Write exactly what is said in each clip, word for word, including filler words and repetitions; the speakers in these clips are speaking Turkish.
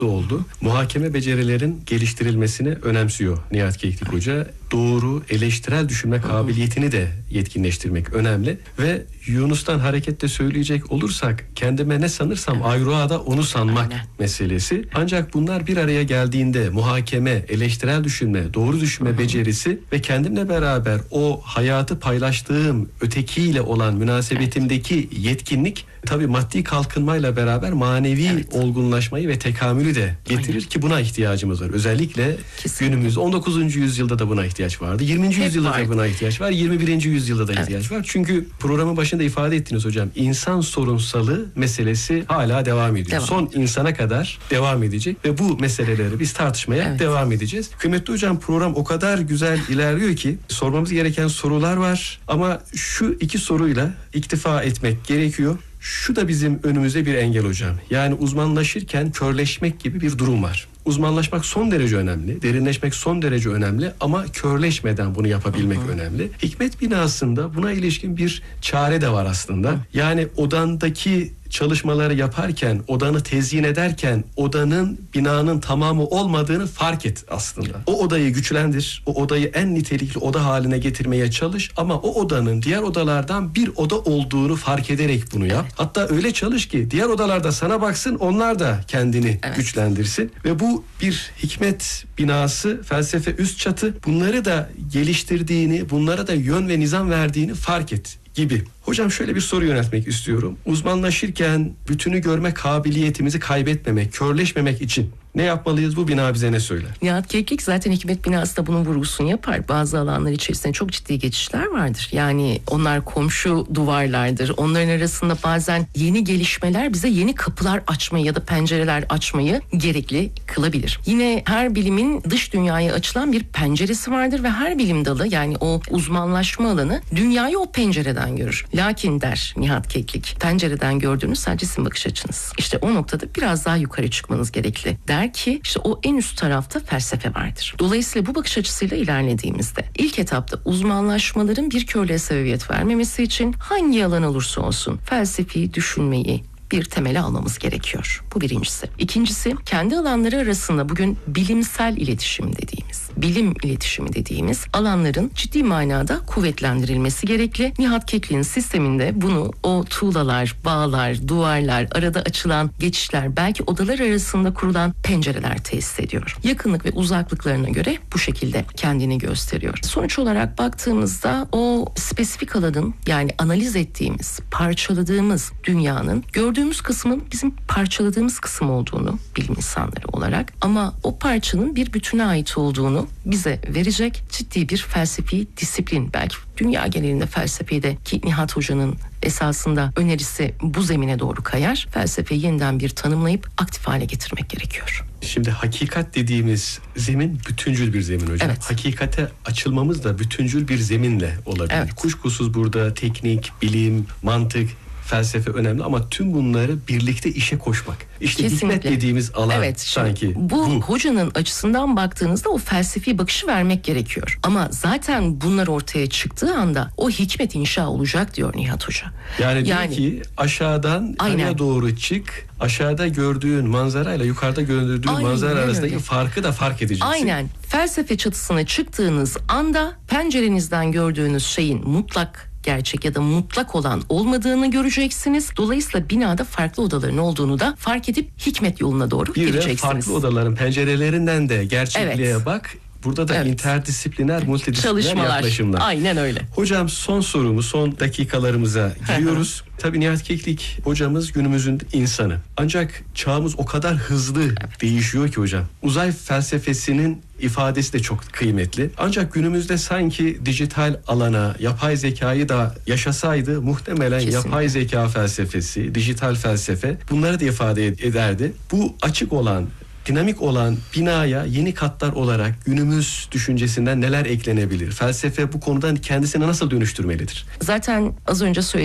oldu. Muhakeme becerilerin geliştirilmesini önemsiyor Nihat Keklik Hoca. Doğru, eleştirel düşünme kabiliyetini de yetkinleştirmek önemli. Ve Yunus'tan hareketle söyleyecek olursak, kendime ne sanırsam ayruğa da onu sanmak Aynen. meselesi. Ancak bunlar bir araya geldiğinde muhakeme, eleştirel düşünme, doğru düşünme Hı-hı. becerisi ve kendimle beraber o hayatı paylaştığım ötekiyle olan münasebetimdeki evet. yetkinlik, tabii maddi kalkınmayla beraber manevi evet. olgunlaşmayı ve tekamülü de getirir Aynen. ki buna ihtiyacımız var. Özellikle Kesinlikle. günümüz on dokuzuncu yüzyılda da buna ihtiyaç vardı. yirminci Hep yüzyılda vardı. da buna ihtiyaç var. yirmi birinci yüzyılda da evet. ihtiyaç var. Çünkü programın başında ifade ettiniz hocam. İnsan sorunsalı meselesi hala devam ediyor. Devam. Son insana kadar devam edecek ve bu meseleleri biz tartışmaya evet. devam edeceğiz. Kıymetli hocam, program o kadar güzel ilerliyor ki sormamız gereken sorular var ama şu iki soruyla iktifa etmek gerekiyor. Şu da bizim önümüzde bir engel hocam. Yani uzmanlaşırken körleşmek gibi bir durum var. Uzmanlaşmak son derece önemli, derinleşmek son derece önemli ama körleşmeden bunu yapabilmek Hı-hı. önemli. Hikmet binasında buna ilişkin bir çare de var aslında. Hı. Yani odandaki çalışmaları yaparken, odanı tezyin ederken odanın, binanın tamamı olmadığını fark et aslında. O odayı güçlendir, o odayı en nitelikli oda haline getirmeye çalış ama o odanın diğer odalardan bir oda olduğunu fark ederek bunu yap. Evet. Hatta öyle çalış ki diğer odalarda sana baksın, onlar da kendini evet. güçlendirsin ve bu bir hikmet binası, felsefe üst çatı, bunları da geliştirdiğini, bunlara da yön ve nizam verdiğini fark et gibi. Hocam şöyle bir soru yöneltmek istiyorum. Uzmanlaşırken bütünü görme kabiliyetimizi kaybetmemek, körleşmemek için ne yapmalıyız? Bu bina bize ne söyler? Nihat Keklik zaten hikmet binası da bunun vurgusunu yapar. Bazı alanlar içerisinde çok ciddi geçişler vardır. Yani onlar komşu duvarlardır. Onların arasında bazen yeni gelişmeler bize yeni kapılar açmayı ya da pencereler açmayı gerekli kılabilir. Yine her bilimin dış dünyaya açılan bir penceresi vardır ve her bilim dalı, yani o uzmanlaşma alanı, dünyayı o pencereden görür. Lakin der Nihat Keklik, pencereden gördüğünüz sadece sizin bakış açınız. İşte o noktada biraz daha yukarı çıkmanız gerekli. Der ki işte o en üst tarafta felsefe vardır. Dolayısıyla bu bakış açısıyla ilerlediğimizde ilk etapta uzmanlaşmaların bir körlüğe sebebiyet vermemesi için hangi alan olursa olsun felsefi düşünmeyi bir temele almamız gerekiyor. Bu birincisi. İkincisi, kendi alanları arasında bugün bilimsel iletişim dediğimiz, bilim iletişimi dediğimiz alanların ciddi manada kuvvetlendirilmesi gerekli. Nihat Keklik'in sisteminde bunu o tuğlalar, bağlar, duvarlar, arada açılan geçişler, belki odalar arasında kurulan pencereler tesis ediyor. Yakınlık ve uzaklıklarına göre bu şekilde kendini gösteriyor. Sonuç olarak baktığımızda o spesifik alanın, yani analiz ettiğimiz, parçaladığımız dünyanın gördüğümüz kısmın bizim parçaladığımız kısım olduğunu bilim insanları olarak, ama o parçanın bir bütüne ait olduğunu bize verecek ciddi bir felsefi disiplin, belki dünya genelinde felsefeyi de, ki Nihat Hoca'nın esasında önerisi bu zemine doğru kayar, felsefeyi yeniden bir tanımlayıp aktif hale getirmek gerekiyor. Şimdi hakikat dediğimiz zemin bütüncül bir zemin hocam. Evet. Hakikate açılmamız da bütüncül bir zeminle olabilir. Evet. Kuşkusuz burada teknik, bilim, mantık, felsefe önemli ama tüm bunları birlikte işe koşmak. İşte Kesinlikle. hikmet dediğimiz alan evet, sanki bu, bu. Hocanın açısından baktığınızda o felsefi bakışı vermek gerekiyor. Ama zaten bunlar ortaya çıktığı anda o hikmet inşa olacak diyor Nihat Hoca. Yani, yani diyor ki aşağıdan yukarıya doğru çık. Aşağıda gördüğün manzarayla yukarıda gördüğün Aynen, manzara arasındaki öyle. farkı da fark edeceksin. Aynen. Felsefe çatısına çıktığınız anda pencerenizden gördüğünüz şeyin mutlak gerçek ya da mutlak olan olmadığını göreceksiniz. Dolayısıyla binada farklı odaların olduğunu da fark edip hikmet yoluna doğru bir gideceksiniz. Bir de farklı odaların pencerelerinden de gerçekliğe evet. bak. Burada da evet. interdisipliner, multidisipliner yaklaşımlar. Aynen öyle. Hocam son sorumu, son dakikalarımıza giriyoruz. Tabii Nihat Keklik hocamız günümüzün insanı. Ancak çağımız o kadar hızlı evet. değişiyor ki hocam. Uzay felsefesinin ifadesi de çok kıymetli. Ancak günümüzde sanki dijital alana, yapay zekayı da yaşasaydı muhtemelen Kesinlikle. yapay zeka felsefesi, dijital felsefe bunları da ifade ederdi. Bu açık olan, dinamik olan binaya yeni katlar olarak günümüz düşüncesinden neler eklenebilir? Felsefe bu konuda kendisini nasıl dönüştürmelidir? Zaten az önce söyledim.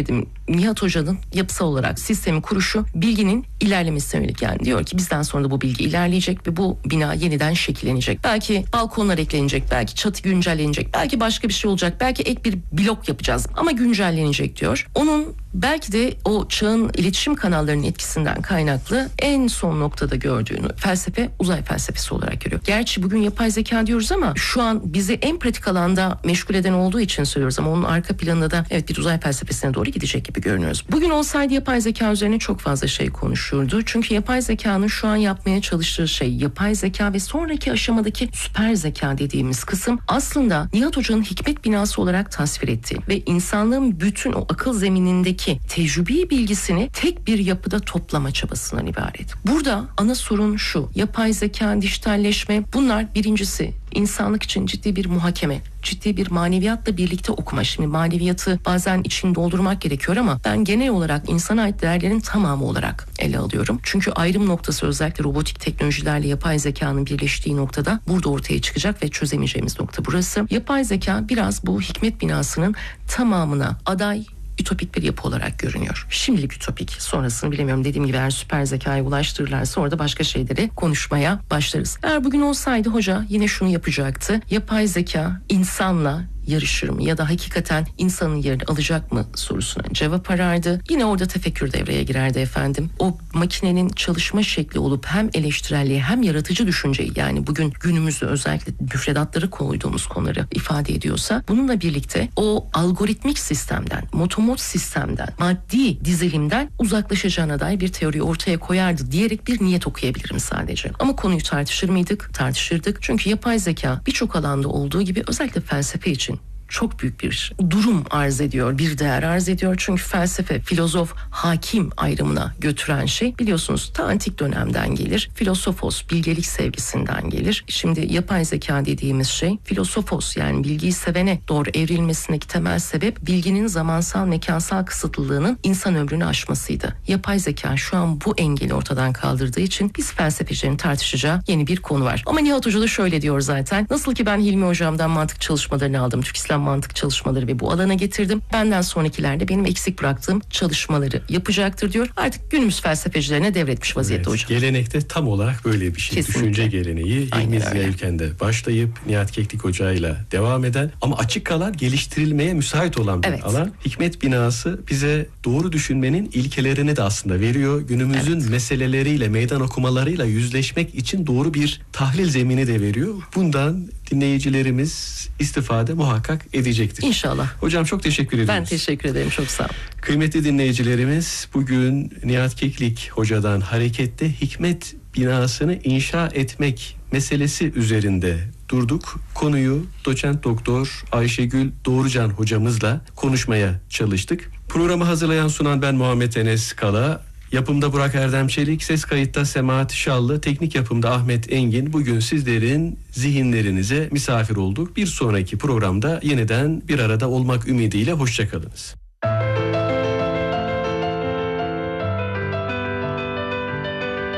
Nihat Hoca'nın yapısal olarak sistemi kuruşu bilginin ilerlemesine yönelik. Yani diyor ki bizden sonra da bu bilgi ilerleyecek ve bu bina yeniden şekillenecek. Belki balkonlar eklenecek, belki çatı güncellenecek, belki başka bir şey olacak, belki ek bir blok yapacağız ama güncellenecek diyor. Onun belki de o çağın iletişim kanallarının etkisinden kaynaklı en son noktada gördüğünü felsefe uzay felsefesi olarak görüyor. Gerçi bugün yapay zeka diyoruz ama şu an bizi en pratik alanda meşgul eden olduğu için söylüyoruz ama onun arka planında da evet bir uzay felsefesine doğru gidecek gibi görünüyoruz. Bugün olsaydı yapay zeka üzerine çok fazla şey konuşurdu. Çünkü yapay zekanın şu an yapmaya çalıştığı şey yapay zeka ve sonraki aşamadaki süper zeka dediğimiz kısım aslında Nihat Hoca'nın hikmet binası olarak tasvir ettiği ve insanlığın bütün o akıl zeminindeki tecrübi bilgisini tek bir yapıda toplama çabasından ibaret. Burada ana sorun şu: yapay zeka, dijitalleşme, bunlar birincisi insanlık için ciddi bir muhakeme, ciddi bir maneviyatla birlikte okuma. Şimdi maneviyatı bazen içini doldurmak gerekiyor ama ben genel olarak insana ait değerlerin tamamı olarak ele alıyorum. Çünkü ayrım noktası özellikle robotik teknolojilerle yapay zekanın birleştiği noktada burada ortaya çıkacak ve çözemeyeceğimiz nokta burası. Yapay zeka biraz bu hikmet binasının tamamına aday, ütopik bir yapı olarak görünüyor. Şimdilik ütopik. Sonrasını bilemiyorum. Dediğim gibi eğer süper zekaya ulaştırırlarsa orada başka şeyleri konuşmaya başlarız. Eğer bugün olsaydı hoca yine şunu yapacaktı. Yapay zeka insanla yarışır mı ya da hakikaten insanın yerini alacak mı sorusuna cevap arardı. Yine orada tefekkür devreye girerdi efendim. O makinenin çalışma şekli olup hem eleştirelliği hem yaratıcı düşünceyi, yani bugün günümüzde özellikle müfredatları koyduğumuz konuları ifade ediyorsa, bununla birlikte o algoritmik sistemden, motomot sistemden, maddi dizilimden uzaklaşacağına dair bir teori ortaya koyardı diyerek bir niyet okuyabilirim sadece. Ama konuyu tartışır mıydık? Tartışırdık. Çünkü yapay zeka birçok alanda olduğu gibi özellikle felsefe için çok büyük bir durum arz ediyor, bir değer arz ediyor. Çünkü felsefe, filozof, hakim ayrımına götüren şey biliyorsunuz ta antik dönemden gelir. Filosofos, bilgelik sevgisinden gelir. Şimdi yapay zeka dediğimiz şey filosofos, yani bilgiyi sevene doğru evrilmesindeki temel sebep bilginin zamansal, mekansal kısıtlılığının insan ömrünü aşmasıydı. Yapay zeka şu an bu engeli ortadan kaldırdığı için biz felsefecilerin tartışacağı yeni bir konu var. Ama Nihat Hoca da şöyle diyor zaten. Nasıl ki ben Hilmi Hocam'dan mantık çalışmalarını aldım, Türk İslam mantık çalışmaları ve bu alana getirdim. Benden sonrakiler de benim eksik bıraktığım çalışmaları yapacaktır diyor. Artık günümüz felsefecilerine devretmiş vaziyette evet, hocam. Gelenekte tam olarak böyle bir şey. Kesinlikle. Düşünce geleneği Hilmi Ziya Ülken'de başlayıp Nihat Keklik Hoca ile devam eden ama açık kalan, geliştirilmeye müsait olan bir evet. alan. Hikmet binası bize doğru düşünmenin ilkelerini de aslında veriyor. Günümüzün evet. meseleleriyle, meydan okumalarıyla yüzleşmek için doğru bir tahlil zemini de veriyor. Bundan dinleyicilerimiz istifade muhakkak edecektir. İnşallah. Hocam çok teşekkür ediyoruz. Ben teşekkür ederim. Çok sağ olun. Kıymetli dinleyicilerimiz, bugün Nihat Keklik Hoca'dan hareketle hikmet binasını inşa etmek meselesi üzerinde durduk. Konuyu doçent doktor Ayşegül Doğrucan hocamızla konuşmaya çalıştık. Programı hazırlayan sunan ben Muhammed Enes Kala. Yapımda Burak Erdem Çelik, ses kayıtta Semahat Şallı, teknik yapımda Ahmet Engin. Bugün sizlerin zihinlerinize misafir olduk. Bir sonraki programda yeniden bir arada olmak ümidiyle hoşçakalınız.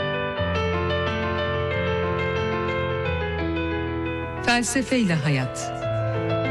Felsefeyle Hayat.